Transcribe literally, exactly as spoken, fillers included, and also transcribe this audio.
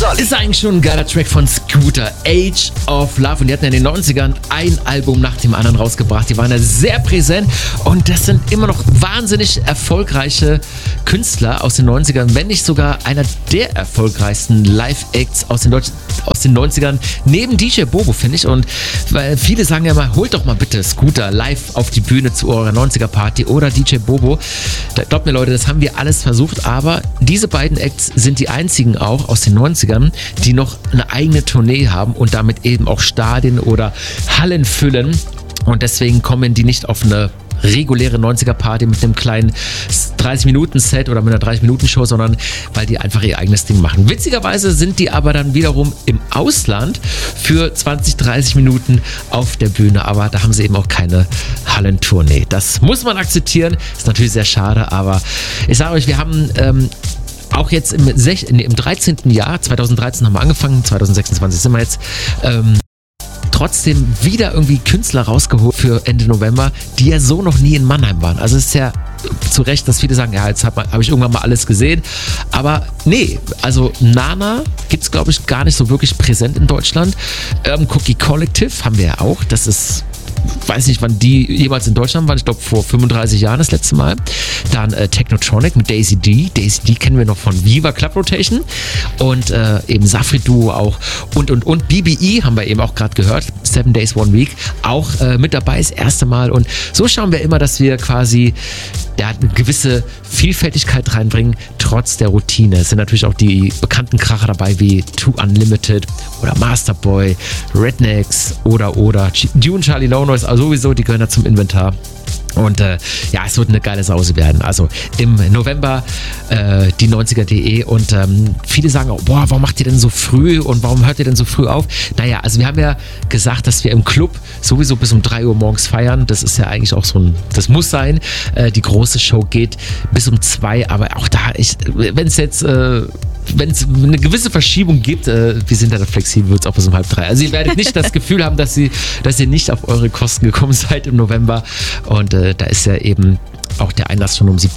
Solly. Ist eigentlich schon ein geiler Track von Scooter, Age of Love. Und die hatten ja in den neunzigern ein Album nach dem anderen rausgebracht. Die waren ja sehr präsent und das sind immer noch wahnsinnig erfolgreiche Künstler aus den neunzigern, wenn nicht sogar einer der erfolgreichsten Live-Acts aus den, Deutsch- aus den neunzigern, neben D J Bobo, finde ich. Und weil viele sagen ja mal, holt doch mal bitte Scooter live auf die Bühne zu eurer neunziger-Party oder D J Bobo. Da, glaubt mir Leute, das haben wir alles versucht, aber diese beiden Acts sind die einzigen auch aus den neunzigern, die noch eine eigene Tournee haben und damit eben auch Stadien oder Hallen füllen. Und deswegen kommen die nicht auf eine reguläre neunziger-Party mit einem kleinen dreißig-Minuten-Set oder mit einer dreißig-Minuten-Show, sondern weil die einfach ihr eigenes Ding machen. Witzigerweise sind die aber dann wiederum im Ausland für zwanzig, dreißig Minuten auf der Bühne, aber da haben sie eben auch keine Hallentournee. Das muss man akzeptieren, ist natürlich sehr schade, aber ich sage euch, wir haben ähm, auch jetzt im, sech- im dreizehnten Jahr, zweitausenddreizehn haben wir angefangen, zweitausendsechsundzwanzig sind wir jetzt, ähm, trotzdem wieder irgendwie Künstler rausgeholt für Ende November, die ja so noch nie in Mannheim waren. Also es ist ja zu Recht, dass viele sagen, ja, jetzt habe hab ich irgendwann mal alles gesehen. Aber nee, also Nana gibt es, glaube ich, gar nicht so wirklich präsent in Deutschland. Ähm, Cookie Collective haben wir ja auch. Das ist, weiß nicht, wann die jemals in Deutschland waren. Ich glaube, vor fünfunddreißig Jahren das letzte Mal. Dann äh, Technotronic mit Daisy D. Daisy D kennen wir noch von Viva Club Rotation. Und äh, eben Safri Duo auch. Und, und, und B B E haben wir eben auch gerade gehört. Seven Days, One Week. Auch äh, mit dabei, das erste Mal. Und so schauen wir immer, dass wir quasi ja, eine gewisse Vielfältigkeit reinbringen, trotz der Routine. Es sind natürlich auch die bekannten Kracher dabei, wie Too Unlimited oder Masterboy, Rednecks oder, oder Dune, Charlie Low Noise, also sowieso, die gehören da zum Inventar. Und äh, ja, es wird eine geile Sause werden. Also im November äh, die neunziger punkt de und ähm, viele sagen auch, boah, warum macht ihr denn so früh und warum hört ihr denn so früh auf? Naja, also wir haben ja gesagt, dass wir im Club sowieso bis um drei Uhr morgens feiern. Das ist ja eigentlich auch so ein, das muss sein. Äh, die große Show geht bis um zwei, aber auch da, wenn es jetzt... Äh, wenn es eine gewisse Verschiebung gibt, äh, wir sind da flexibel, wird es auch bis um halb drei. Also ihr werdet nicht das Gefühl haben, dass, sie, dass ihr nicht auf eure Kosten gekommen seid im November. Und äh, da ist ja eben auch der Einlass schon um siebzehn